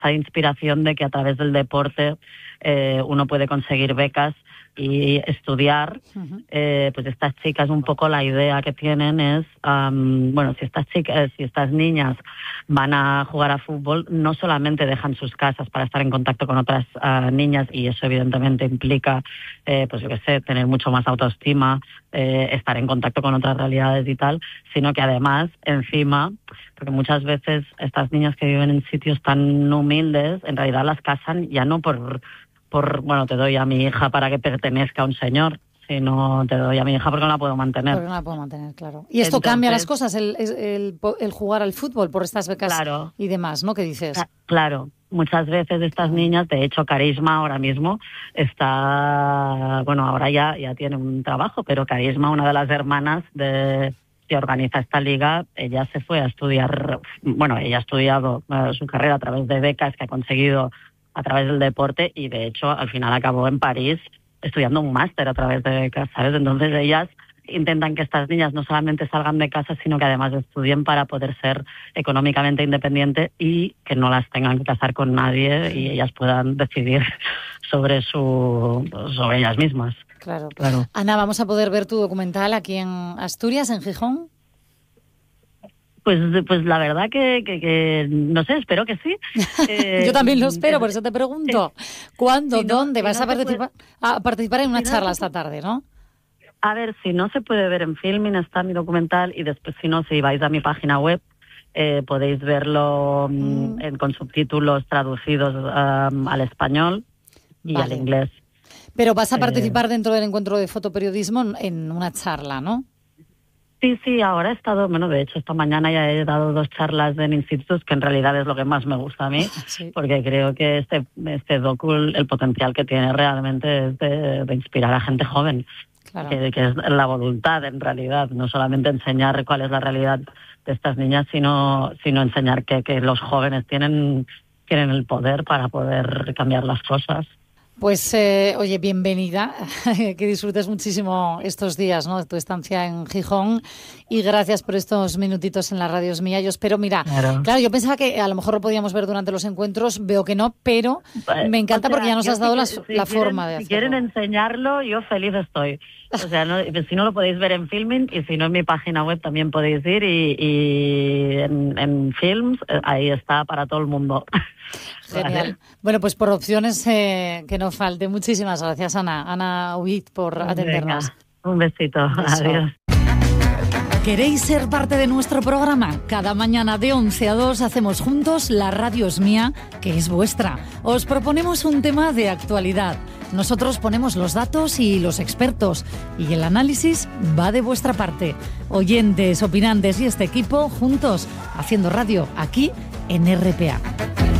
esta inspiración de que a través del deporte uno puede conseguir becas y estudiar. Pues estas chicas, un poco la idea que tienen es, si estas niñas van a jugar a fútbol, no solamente dejan sus casas para estar en contacto con otras niñas, y eso evidentemente implica, tener mucho más autoestima, estar en contacto con otras realidades y tal, sino que además, encima, porque muchas veces estas niñas que viven en sitios tan humildes, en realidad las casan ya no por te doy a mi hija para que pertenezca a un señor, sino te doy a mi hija porque no la puedo mantener. Porque no la puedo mantener, claro. Y esto cambia las cosas, el jugar al fútbol por estas becas, claro, y demás, ¿no? ¿Qué dices? Claro. Muchas veces estas niñas, de hecho Carisma ahora mismo está, ahora ya tiene un trabajo, pero Carisma, una de las hermanas que organiza esta liga, ella se fue a estudiar, ella ha estudiado su carrera a través de becas que ha conseguido a través del deporte, y de hecho al final acabó en París estudiando un máster a través de becas, ¿sabes? Entonces ellas intentan que estas niñas no solamente salgan de casa, sino que además estudien para poder ser económicamente independientes y que no las tengan que casar con nadie y ellas puedan decidir sobre ellas mismas. Claro. Ana, ¿vamos a poder ver tu documental aquí en Asturias, en Gijón? Pues la verdad que no sé, espero que sí. Yo también lo espero, por eso te pregunto. ¿Cuándo? ¿Dónde? ¿Vas a participar en una charla esta tarde, no? A ver, si no se puede ver en Filmin, está mi documental, y después, si no, si vais a mi página web, podéis verlo con subtítulos traducidos al español y al inglés. Pero vas a participar dentro del encuentro de fotoperiodismo en una charla, ¿no? Sí, ahora he estado, de hecho esta mañana ya he dado 2 charlas en institutos, que en realidad es lo que más me gusta a mí, sí, porque creo que este docu, el potencial que tiene realmente es de inspirar a gente joven, claro, que es la voluntad en realidad, no solamente enseñar cuál es la realidad de estas niñas, sino enseñar que los jóvenes tienen el poder para poder cambiar las cosas. Pues, oye, bienvenida, que disfrutes muchísimo estos días, ¿no?, de tu estancia en Gijón, y gracias por estos minutitos en la radio Es Mía. Yo espero, claro, yo pensaba que a lo mejor lo podíamos ver durante los encuentros, veo que no, pero me encanta porque ya nos has dado la forma de hacerlo. Si quieren enseñarlo, yo feliz estoy. O sea, si no lo podéis ver en Filmin, y si no en mi página web también podéis ir, y en Films, ahí está para todo el mundo. Genial. Vale. Bueno, pues por opciones que no falte. Muchísimas gracias, Ana Huit, por atendernos. Venga, un besito. Adiós. ¿Queréis ser parte de nuestro programa? Cada mañana de 11 a 2 hacemos juntos La Radio Es Mía, que es vuestra. Os proponemos un tema de actualidad. Nosotros ponemos los datos y los expertos, y el análisis va de vuestra parte. Oyentes, opinantes y este equipo juntos haciendo radio aquí en RPA.